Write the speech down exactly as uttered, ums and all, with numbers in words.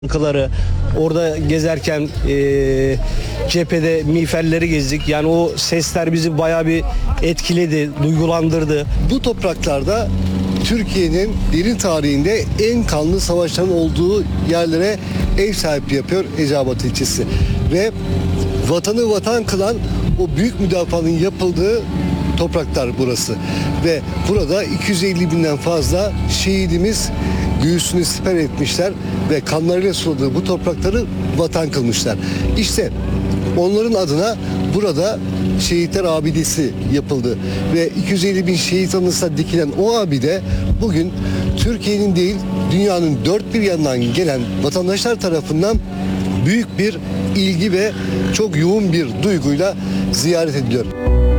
Bankları orada gezerken e, cephede miğferleri gezdik. Yani o sesler bizi bayağı bir etkiledi, duygulandırdı. Bu topraklarda Türkiye'nin derin tarihinde en kanlı savaşların olduğu yerlere ev sahipliği yapıyor Eceabat ilçesi. Ve vatanı vatan kılan o büyük müdafaanın yapıldığı topraklar burası. Ve burada iki yüz elli binden fazla şehidimiz göğsünü siper etmişler ve kanlarıyla suladığı bu toprakları vatan kılmışlar. İşte onların adına burada Şehitler Abidesi yapıldı ve iki yüz elli bin şehit anısına dikilen o abide bugün Türkiye'nin değil dünyanın dört bir yanından gelen vatandaşlar tarafından büyük bir ilgi ve çok yoğun bir duyguyla ziyaret ediliyor.